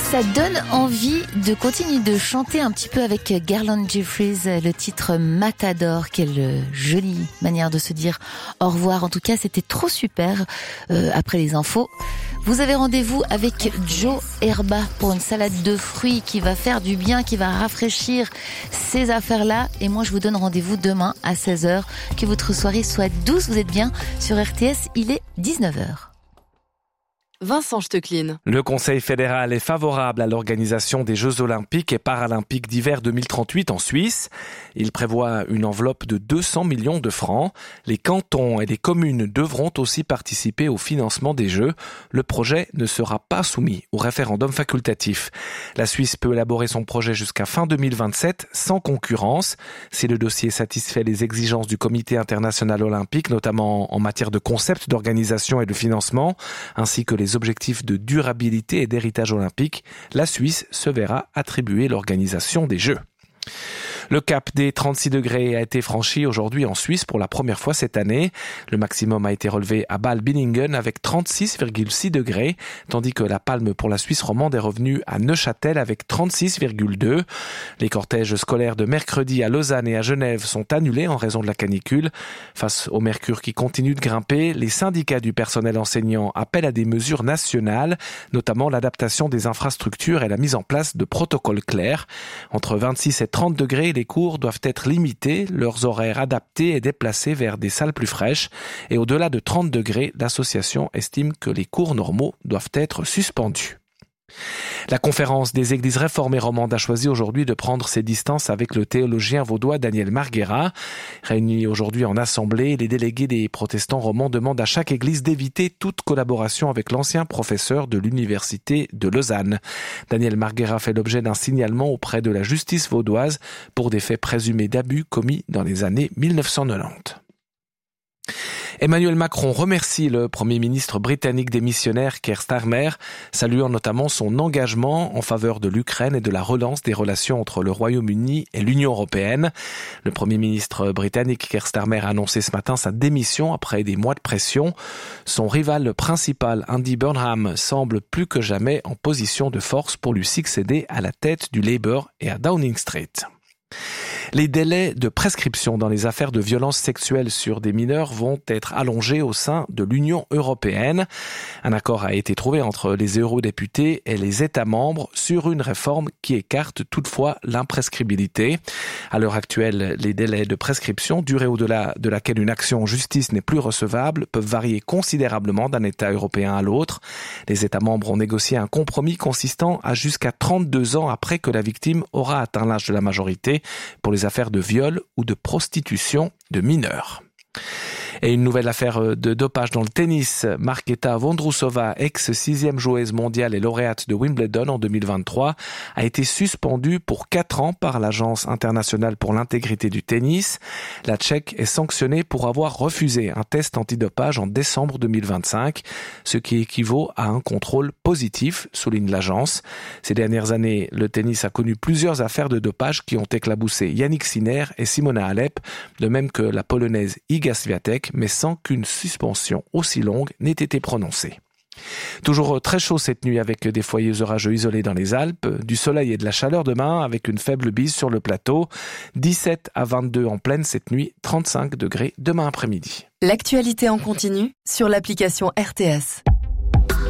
Ça donne envie de continuer de chanter un petit peu avec Garland Jeffries, le titre Matador. Quelle jolie manière de se dire au revoir. En tout cas, c'était trop super. Après les infos, vous avez rendez-vous avec Joe Herba pour une salade de fruits qui va faire du bien, qui va rafraîchir ces affaires-là. Et moi, je vous donne rendez-vous demain à 16h. Que votre soirée soit douce. Vous êtes bien sur RTS, il est 19h. Vincent Stecklin. Le Conseil fédéral est favorable à l'organisation des Jeux olympiques et paralympiques d'hiver 2038 en Suisse. Il prévoit une enveloppe de 200 millions de francs. Les cantons et les communes devront aussi participer au financement des Jeux. Le projet ne sera pas soumis au référendum facultatif. La Suisse peut élaborer son projet jusqu'à fin 2027 sans concurrence. Si le dossier satisfait les exigences du Comité international olympique, notamment en matière de concept d'organisation et de financement, ainsi que les objectifs de durabilité et d'héritage olympique, la Suisse se verra attribuer l'organisation des Jeux. Le cap des 36 degrés a été franchi aujourd'hui en Suisse pour la première fois cette année. Le maximum a été relevé à Bâle-Binningen avec 36,6 degrés, tandis que la palme pour la Suisse romande est revenue à Neuchâtel avec 36,2. Les cortèges scolaires de mercredi à Lausanne et à Genève sont annulés en raison de la canicule. Face au mercure qui continue de grimper, les syndicats du personnel enseignant appellent à des mesures nationales, notamment l'adaptation des infrastructures et la mise en place de protocoles clairs. Entre 26 et 30 degrés, les cours doivent être limités, leurs horaires adaptés et déplacés vers des salles plus fraîches. Et au-delà de 30 degrés, l'association estime que les cours normaux doivent être suspendus. La conférence des églises réformées romandes a choisi aujourd'hui de prendre ses distances avec le théologien vaudois Daniel Marguera. Réunis aujourd'hui en assemblée, les délégués des protestants romans demandent à chaque église d'éviter toute collaboration avec l'ancien professeur de l'université de Lausanne. Daniel Marguera fait l'objet d'un signalement auprès de la justice vaudoise pour des faits présumés d'abus commis dans les années 1990. Emmanuel Macron remercie le Premier ministre britannique démissionnaire Keir Starmer, saluant notamment son engagement en faveur de l'Ukraine et de la relance des relations entre le Royaume-Uni et l'Union européenne. Le Premier ministre britannique Keir Starmer a annoncé ce matin sa démission après des mois de pression. Son rival principal, Andy Burnham, semble plus que jamais en position de force pour lui succéder à la tête du Labour et à Downing Street. Les délais de prescription dans les affaires de violences sexuelles sur des mineurs vont être allongés au sein de l'Union européenne. Un accord a été trouvé entre les eurodéputés et les États membres sur une réforme qui écarte toutefois l'imprescriptibilité. À l'heure actuelle, les délais de prescription, durée au-delà de laquelle une action en justice n'est plus recevable, peuvent varier considérablement d'un État européen à l'autre. Les États membres ont négocié un compromis consistant à jusqu'à 32 ans après que la victime aura atteint l'âge de la majorité pour les affaires de viol ou de prostitution de mineurs. Et une nouvelle affaire de dopage dans le tennis. Marketa Vondrousova, ex-6e joueuse mondiale et lauréate de Wimbledon en 2023, a été suspendue pour 4 ans par l'Agence internationale pour l'intégrité du tennis. La Tchèque est sanctionnée pour avoir refusé un test antidopage en décembre 2025, ce qui équivaut à un contrôle positif, souligne l'agence. Ces dernières années, le tennis a connu plusieurs affaires de dopage qui ont éclaboussé Yannick Sinner et Simona Halep, de même que la polonaise Iga Swiatek, mais sans qu'une suspension aussi longue n'ait été prononcée. Toujours très chaud cette nuit avec des foyers orageux isolés dans les Alpes, du soleil et de la chaleur demain avec une faible bise sur le plateau, 17 à 22 en pleine cette nuit, 35 degrés demain après-midi. L'actualité en continu sur l'application RTS.